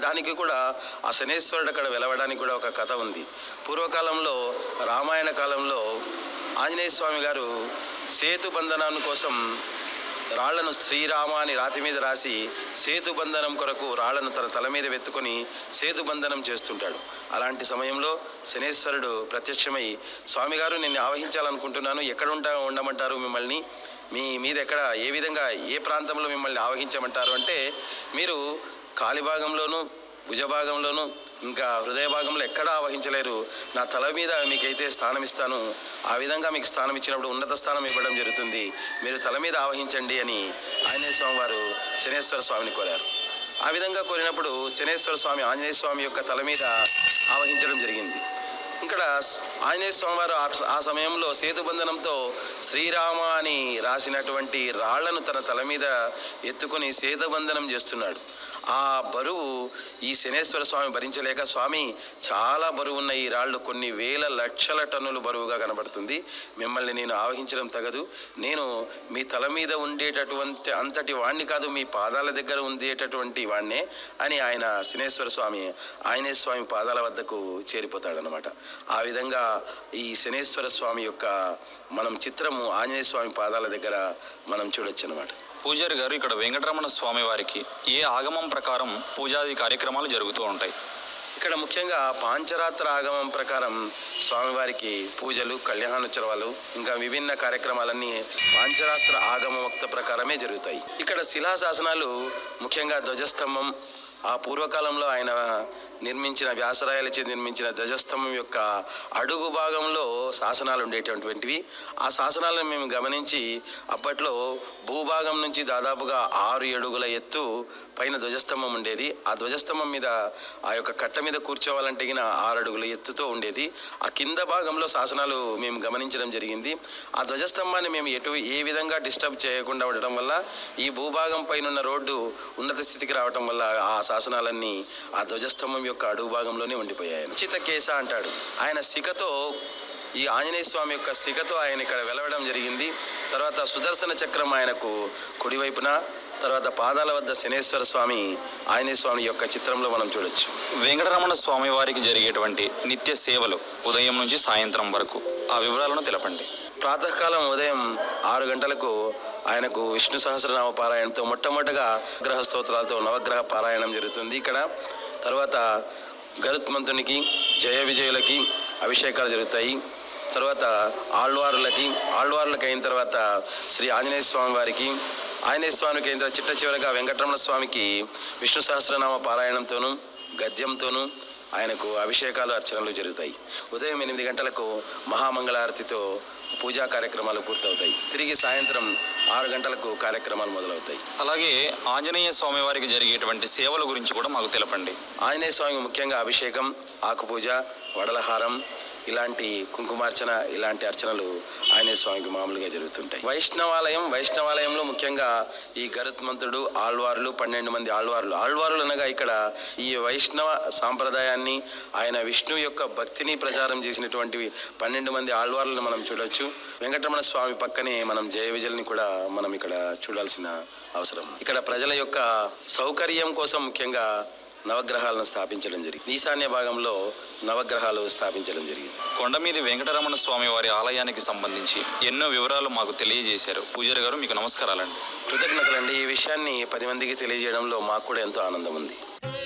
దానికి కూడా ఆ శనేశ్వరుడు అక్కడ వెలవడానికి కూడా ఒక కథ ఉంది. పూర్వకాలంలో రామాయణ కాలంలో ఆంజనేయ స్వామి గారు సేతుబంధనం కోసం రాళ్లను శ్రీరామ అని రాతి మీద రాసి సేతుబంధనం కొరకు రాళ్లను తన తల మీద వెత్తుకొని సేతుబంధనం చేస్తుంటాడు. అలాంటి సమయంలో శనేశ్వరుడు ప్రత్యక్షమై, స్వామిగారు నిన్ను ఆవహించాలనుకుంటున్నాను, ఎక్కడ ఉండమంటారు మిమ్మల్ని, మీ మీద ఎక్కడ, ఏ విధంగా, ఏ ప్రాంతంలో మిమ్మల్ని ఆవహించమంటారు అంటే, మీరు కాలి భాగంలోనూ భుజభాగంలోనూ ఇంకా హృదయ భాగంలో ఎక్కడా ఆవహించలేరు, నా తల మీద మీకైతే స్థానం ఇస్తాను, ఆ విధంగా మీకు స్థానం ఇచ్చినప్పుడు ఉన్నత స్థానం ఇవ్వడం జరుగుతుంది, మీరు తల మీద ఆవహించండి అని ఆంజనేయ స్వామి వారు శనేశ్వర స్వామిని కోరారు. ఆ విధంగా కోరినప్పుడు శనేశ్వర స్వామి ఆంజనేయ స్వామి యొక్క తల మీద ఆవహించడం జరిగింది. ఇక్కడ ఆంజనేయ స్వామి వారు ఆ సమయంలో సేతుబంధనంతో శ్రీరామ అని రాసినటువంటి రాళ్లను తన తల మీద ఎత్తుకొని సేతుబంధనం చేస్తున్నాడు. ఆ బరువు ఈ శనేశ్వర స్వామి భరించలేక, స్వామి చాలా బరువు ఉన్న ఈ రాళ్ళు కొన్ని వేల లక్షల టన్నులు బరువుగా కనబడుతుంది, మిమ్మల్ని నేను ఆవహించడం తగదు, నేను మీ తల మీద ఉండేటటువంటి అంతటి వాణ్ణి కాదు, మీ పాదాల దగ్గర ఉండేటటువంటి వాణ్ణే అని ఆయన శనేశ్వర స్వామి ఆంజనేయ స్వామి పాదాల వద్దకు చేరిపోతాడనమాట. ఆ విధంగా ఈ శనేశ్వర స్వామి యొక్క మనం చిత్రము ఆంజనేయ స్వామి పాదాల దగ్గర మనం చూడొచ్చు అనమాట. పూజారి గారు, ఇక్కడ వెంకటరమణ స్వామి వారికి ఏ ఆగమం ప్రకారం పూజాది కార్యక్రమాలు జరుగుతూ ఉంటాయి? ఇక్కడ ముఖ్యంగా పాంచరాత్ర ఆగమం ప్రకారం స్వామివారికి పూజలు, కళ్యాణోత్సవాలు, ఇంకా విభిన్న కార్యక్రమాలన్నీ పాంచరాత్ర ఆగమోక్త ప్రకారమే జరుగుతాయి. ఇక్కడ శిలాశాసనాలు ముఖ్యంగా ధ్వజస్తంభం, ఆ పూర్వకాలంలో ఆయన నిర్మించిన వ్యాసరాయలచే నిర్మించిన ధ్వజస్తంభం యొక్క అడుగు భాగంలో శాసనాలు ఉండేటటువంటివి. ఆ శాసనాలను మేము గమనించి అప్పట్లో భూభాగం నుంచి దాదాపుగా 6 అడుగుల ఎత్తు పైన ధ్వజస్తంభం ఉండేది. ఆ ధ్వజస్తంభం మీద ఆ యొక్క కట్ట మీద కూర్చోవాలంటే 6 అడుగుల ఎత్తుతో ఉండేది. ఆ కింద భాగంలో శాసనాలు మేము గమనించడం జరిగింది. ఆ ధ్వజస్తంభాన్ని మేము ఏ విధంగా డిస్టర్బ్ చేయకుండా ఉండటం వల్ల ఈ భూభాగం పైన ఉన్న రోడ్డు ఉన్నత స్థితికి రావటం వల్ల ఆ శాసనాలన్నీ ఆ ధ్వజస్తంభం యొక్క అడుగు భాగంలోనే ఉండిపోయాయి. ఉచిత కేశ అంటాడు, ఆయన శిఖతో, ఈ ఆంజనేయ స్వామి యొక్క శిఖతో ఆయన ఇక్కడ వెలవడం జరిగింది. తర్వాత సుదర్శన చక్రం ఆయనకు కుడివైపున, తర్వాత పాదాల వద్ద శనేశ్వర స్వామి ఆంజనేయ స్వామి యొక్క చిత్రంలో మనం చూడొచ్చు. వెంకటరమణ స్వామి వారికి జరిగేటువంటి నిత్య సేవలు ఉదయం నుంచి సాయంత్రం వరకు ఆ వివరాలను తెలపండి. ప్రాతకాలం ఉదయం 6 గంటలకు ఆయనకు విష్ణు సహస్రనామ పారాయణంతో మొట్టమొదటిగా గ్రహ స్తోత్రాలతో నవగ్రహ పారాయణం జరుగుతుంది ఇక్కడ. తర్వాత గరుత్మంతునికి, జయ విజయులకి అభిషేకాలు జరుగుతాయి. తర్వాత ఆళ్వార్లకి అయిన తర్వాత శ్రీ ఆంజనేయ స్వామి వారికి, ఆంజనేయ స్వామికి అయిన చిట్ట చివరగా వెంకటరమణ స్వామికి విష్ణు సహస్రనామ పారాయణంతోనూ గద్యంతోనూ ఆయనకు అభిషేకాలు, అర్చనలు జరుగుతాయి. ఉదయం 8 గంటలకు మహామంగళారతితో పూజా కార్యక్రమాలు పూర్తవుతాయి. తిరిగి సాయంత్రం 6 గంటలకు కార్యక్రమాలు మొదలవుతాయి. అలాగే ఆంజనేయ స్వామి వారికి జరిగేటువంటి సేవల గురించి కూడా మాకు తెలపండి. ఆంజనేయ స్వామికి ముఖ్యంగా అభిషేకం, ఆకుపూజ, వడలహారం, ఇలాంటి కుంకుమార్చన, ఇలాంటి అర్చనలు ఆంజనేయ స్వామికి మామూలుగా జరుగుతుంటాయి. వైష్ణవాలయంలో ముఖ్యంగా ఈ గరుత్మంతుడు, ఆళ్వార్లు, 12 మంది ఆళ్వార్లు అనగా ఇక్కడ ఈ వైష్ణవ సాంప్రదాయాన్ని, ఆయన విష్ణు యొక్క భక్తిని ప్రచారం చేసినటువంటి 12 మంది ఆళ్వార్లను మనం చూడొచ్చు. వెంకటరమణ స్వామి పక్కనే మనం జయ విజయల్ని కూడా మనం ఇక్కడ చూడాల్సిన అవసరం. ఇక్కడ ప్రజల యొక్క సౌకర్యం కోసం ముఖ్యంగా నవగ్రహాలను స్థాపించడం జరిగింది. ఈశాన్య భాగంలో నవగ్రహాలు స్థాపించడం జరిగింది. కొండమీది వెంకటరమణ స్వామి వారి ఆలయానికి సంబంధించి ఎన్నో వివరాలు మాకు తెలియజేశారు. పూజారి గారు, మీకు నమస్కారాలండి. కృతజ్ఞతలండి. ఈ విషయాన్ని 10 మందికి తెలియజేయడంలో మాకు కూడా ఎంతో ఆనందం ఉంది.